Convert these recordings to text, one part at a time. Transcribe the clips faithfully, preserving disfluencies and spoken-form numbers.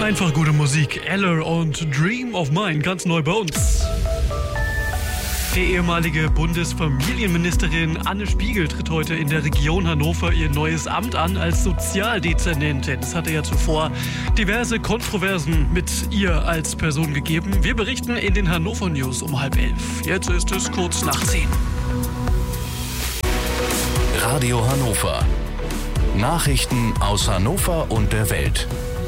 Einfach gute Musik. Eller und Dream of Mine, ganz neu bei uns. Die ehemalige Bundesfamilienministerin Anne Spiegel tritt heute in der Region Hannover ihr neues Amt an als Sozialdezernentin. Es hatte ja zuvor diverse Kontroversen mit ihr als Person gegeben. Wir berichten in den Hannover News um halb elf. Jetzt ist es kurz nach zehn. Radio Hannover. Nachrichten aus Hannover und der Welt.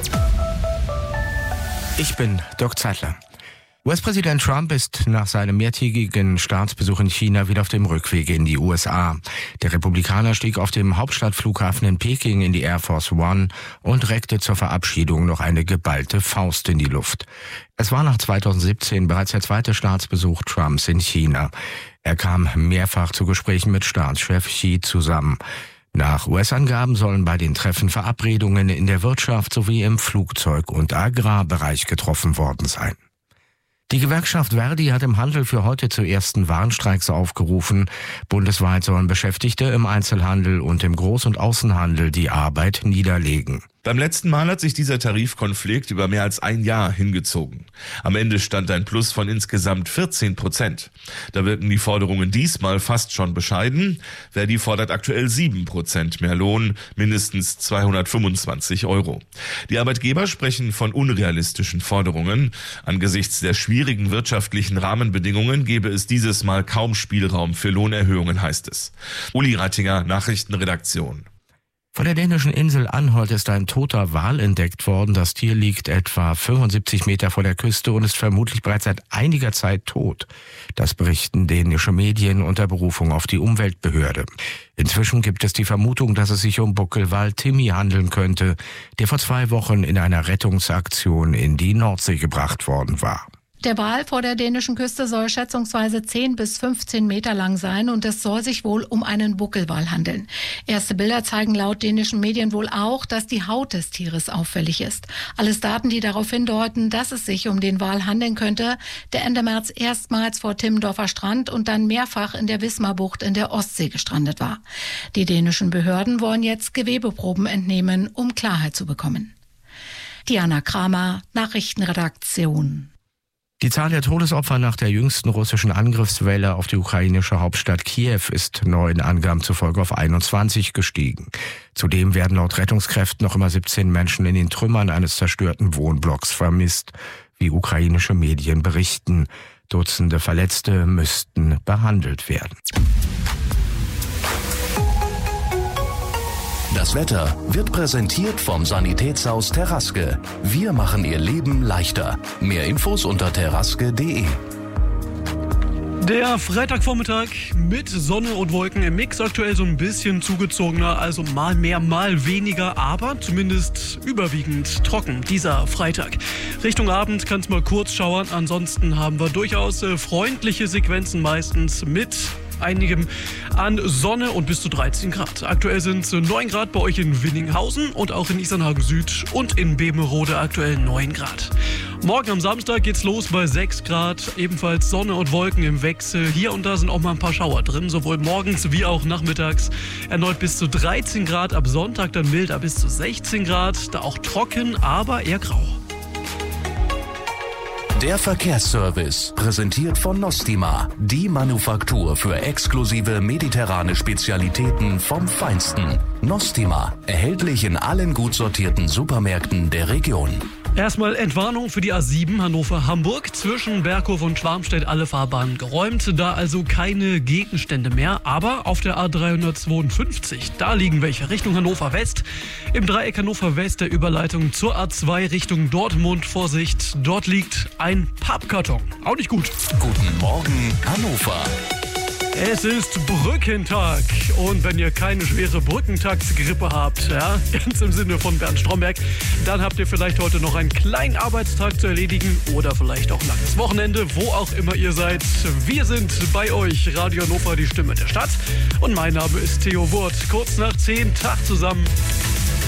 Ich bin Dirk Zeitler. U S-Präsident Trump ist nach seinem mehrtägigen Staatsbesuch in China wieder auf dem Rückweg in die U S A. Der Republikaner stieg auf dem Hauptstadtflughafen in Peking in die Air Force One und reckte zur Verabschiedung noch eine geballte Faust in die Luft. Es war nach zweitausendsiebzehn bereits der zweite Staatsbesuch Trumps in China. Er kam mehrfach zu Gesprächen mit Staatschef Xi zusammen. Nach U S-Angaben sollen bei den Treffen Verabredungen in der Wirtschaft sowie im Flugzeug- und Agrarbereich getroffen worden sein. Die Gewerkschaft Verdi hat im Handel für heute zu ersten Warnstreiks aufgerufen. Bundesweit sollen Beschäftigte im Einzelhandel und im Groß- und Außenhandel die Arbeit niederlegen. Beim letzten Mal hat sich dieser Tarifkonflikt über mehr als ein Jahr hingezogen. Am Ende stand ein Plus von insgesamt vierzehn Prozent. Da wirken die Forderungen diesmal fast schon bescheiden. Verdi fordert aktuell sieben Prozent mehr Lohn, mindestens zweihundertfünfundzwanzig Euro. Die Arbeitgeber sprechen von unrealistischen Forderungen. Angesichts der schwierigen wirtschaftlichen Rahmenbedingungen gebe es dieses Mal kaum Spielraum für Lohnerhöhungen, heißt es. Uli Rattinger, Nachrichtenredaktion. Vor der dänischen Insel Anholt ist ein toter Wal entdeckt worden. Das Tier liegt etwa fünfundsiebzig Meter vor der Küste und ist vermutlich bereits seit einiger Zeit tot. Das berichten dänische Medien unter Berufung auf die Umweltbehörde. Inzwischen gibt es die Vermutung, dass es sich um Buckelwal Timmy handeln könnte, der vor zwei Wochen in einer Rettungsaktion in die Nordsee gebracht worden war. Der Wal vor der dänischen Küste soll schätzungsweise zehn bis fünfzehn Meter lang sein und es soll sich wohl um einen Buckelwal handeln. Erste Bilder zeigen laut dänischen Medien wohl auch, dass die Haut des Tieres auffällig ist. Alles Daten, die darauf hindeuten, dass es sich um den Wal handeln könnte, der Ende März erstmals vor Timmendorfer Strand und dann mehrfach in der Wismarbucht in der Ostsee gestrandet war. Die dänischen Behörden wollen jetzt Gewebeproben entnehmen, um Klarheit zu bekommen. Diana Kramer, Nachrichtenredaktion. Die Zahl der Todesopfer nach der jüngsten russischen Angriffswelle auf die ukrainische Hauptstadt Kiew ist neuen Angaben zufolge auf einundzwanzig gestiegen. Zudem werden laut Rettungskräften noch immer siebzehn Menschen in den Trümmern eines zerstörten Wohnblocks vermisst, wie ukrainische Medien berichten. Dutzende Verletzte müssten behandelt werden. Das Wetter wird präsentiert vom Sanitätshaus Terraske. Wir machen Ihr Leben leichter. Mehr Infos unter terraske punkt de. Der Freitagvormittag mit Sonne und Wolken im Mix, aktuell so ein bisschen zugezogener, also mal mehr, mal weniger, aber zumindest überwiegend trocken dieser Freitag. Richtung Abend kann es mal kurz schauern, ansonsten haben wir durchaus äh, freundliche Sequenzen meistens mit einigem an Sonne und bis zu dreizehn Grad. Aktuell sind es neun Grad bei euch in Winninghausen und auch in Isernhagen Süd und in Bemerode aktuell neun Grad. Morgen am Samstag geht's los bei sechs Grad, ebenfalls Sonne und Wolken im Wechsel. Hier und da sind auch mal ein paar Schauer drin, sowohl morgens wie auch nachmittags. Erneut bis zu dreizehn Grad, ab Sonntag dann milder bis zu sechzehn Grad, da auch trocken, aber eher grau. Der Verkehrsservice, präsentiert von Nostima, die Manufaktur für exklusive mediterrane Spezialitäten vom Feinsten. Nostima, erhältlich in allen gut sortierten Supermärkten der Region. Erstmal Entwarnung für die A sieben Hannover-Hamburg. Zwischen Berghof und Schwarmstedt alle Fahrbahnen geräumt. Da also keine Gegenstände mehr. Aber auf der A dreihundertzweiundfünfzig, da liegen welche Richtung Hannover West. Im Dreieck Hannover West der Überleitung zur A zwei Richtung Dortmund. Vorsicht, dort liegt ein Pappkarton. Auch nicht gut. Guten Morgen, Hannover. Es ist Brückentag und wenn ihr keine schwere Brückentagsgrippe habt, ja, ganz im Sinne von Bernd Stromberg, dann habt ihr vielleicht heute noch einen kleinen Arbeitstag zu erledigen oder vielleicht auch ein langes Wochenende, wo auch immer ihr seid. Wir sind bei euch, Radio Hannover, die Stimme der Stadt und mein Name ist Theo Wurth. Kurz nach zehn, Tag zusammen.